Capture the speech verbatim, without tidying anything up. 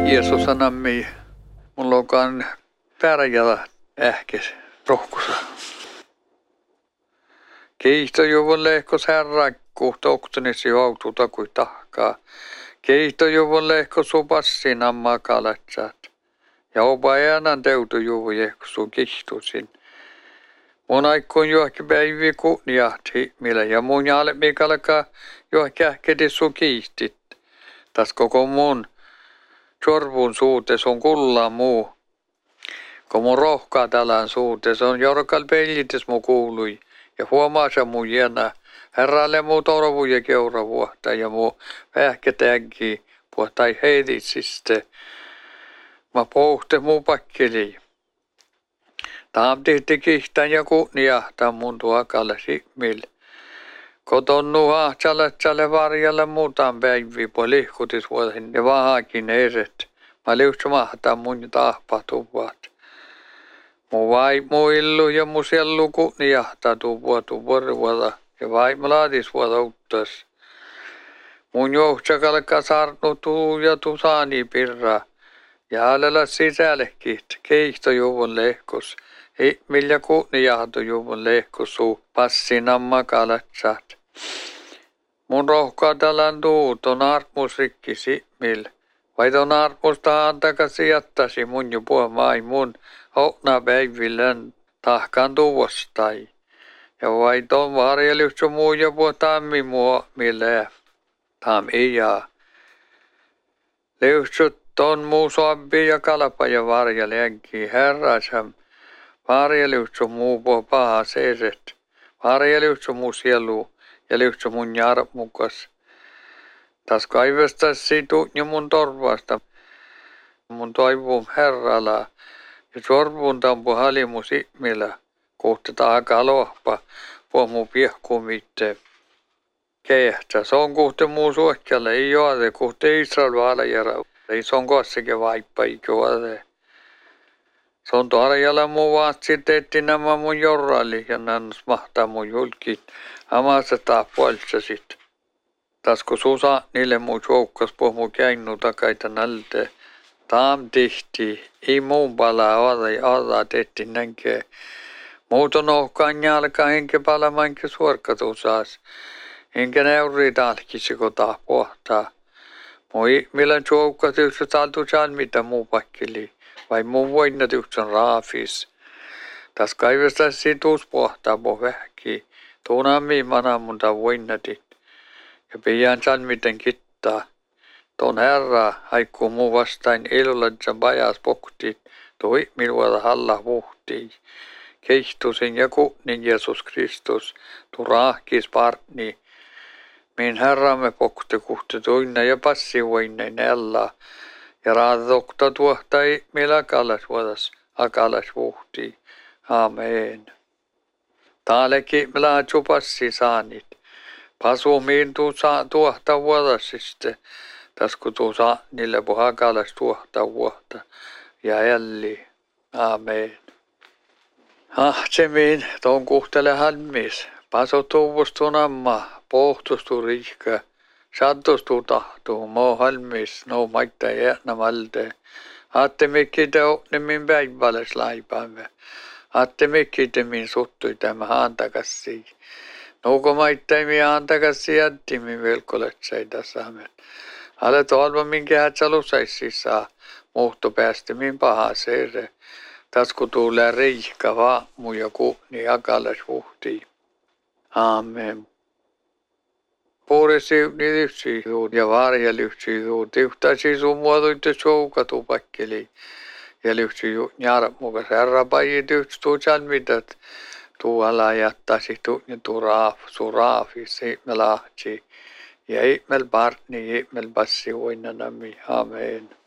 Jeesus sanammi, mulla onkaan pärjällä ähkes rohkusa. Kiihtojuvun lehkos herrakku, toktonisi joututa kuin tahkaa. Kiihtojuvun lehkos supassin ammaa kalatsat. Ja opa äänan teutujuvu jehkosu kihtusin. Mun aikkuun johki päivi kunniahti, millä ja mun jale mikalka johki ähketi su kiihtit. Tas koko mun chorvun suutes on kulla muu. Kun mun rohkaa tälän suutes on jorkal peljites mu kuului. Ja huomaasa mun jäänä. Herralle muu torvu ja keura vuotta ja muu vähketäänkin puhtai heiditsiste. Mä pohte muu pakkeli. Taam tehti kihtän ja kunniahtaa mun tuakalle simil. Koton nuha tjalle varjalle muutaan päivi po lihkutis vuosin ja vahakin eret. Mä liuhtsa mahtaa mun tahpatuvat. Mu vai mu illu ja mu siellu kunniahtaa tuu vuotu vuorovuota ja vai mä laadis vuota uttas. Mun johtsa kalka sarnu tuu ja tuu saani pirra. Ja alella sisällekit keihtojuvun lehkos. Ei millä kunniahtojuvun lehkosu passin amma kalatsat. Mun rohkaa tällän tuut on artmusrikki simil. Vai ton artmusta antakasi jättäsi mun jo puhe mai mun hokna päivillän tahkan tuvostai. Ja vai ton varjelyhtsä muu jo puhe tammi mua mille. Tam ei jaa. Lyhtsyt ton muu soabbi ja kalpa ja varjelänki herrasam. Varjelyhtsä muu puhe paha seeset. Varjelyhtsä muu sielu. Ja lyhtsä mun jarmukas. Tas kaivestas situ ja mun torvasta. Mun toivum herrala. Ja sorvun tampu halimu simillä. Kohta taaka lohpa. Puh mu piehkumitte. Kehtä. Se on kohta muu suohkjalle. Ei joade. Kohta Israel valajara. Ei se on kossakin vaippa. Ei joade. Se on tarjalla muu vaatsi teetti nämä mun jorrali. Ja nannas mahtaa mun julkit. Amassa taa puolissa sit. Tas kun susa niille muu joukkas puh mu käinnu takaita nalte. Taam tihti. Ei muun palaa oda oda teetti nänkee. Muuton ohkaan jalka henke palamanke suorkatusaas. Henke neuri talkisi kun taa pohtaa. Moi millä joukkas yksä saltu sal mitä muu pakkeli. Vai muu voinnat yksän raafis. Tas kaivestas situs pohtaa po vähki. Tuunammi manamunta voinnatit. Ja pian sal miten kittaa. Ton herra haikkuu muu vastain ilulatsan pajas poktit. Toi minulla halla vuhtii. Keihtusin ja kunnin Jeesus Kristus. Tu rahkis partni. Min herramme pokti kuhti tuinna ja passi voinnein ella. Ja raadokta tuohtai millä kallas vuodas akalas vuhtii. Amen. Taaleki mlaatsu passi saanit. Pasumiin tuu saa tuohta vuodasiste. Tas kun tuu saa niille puhakalas tuohta vuotta. Ja älli. Amen. Ahtsemiin ton kuhtele halmis. Paso tuuvustun amma. Pohtustu rihka. Sattustu tahtuu. Mo halmis. No maita jäänä malte. Aatte mikkite opnimin päiväles laipaamme. Aatte mikkite min suttui tämä haantakassi. Nuuko maittain haantakassi jättimin velkoletsäitä saamet. Ale tolva minkä hätsälusaissi saa. Muhto päästi min paha seere. Tas kun tulee riihka vaamu ja kuhni akalas vuhtii. Amen. Puuresi yksi ja varjelyksi suut. Yhtäisi sun muotoitte soukatu pakkeli. Ja lyhtsi jarmukas herra pajit yksi tuu salmitat. Tuu ala jättäisi tuu ja tuu raaf, su raafis, ihmel ahtsi. Ja ihmel partni, ihmel passi voinanami. Amen.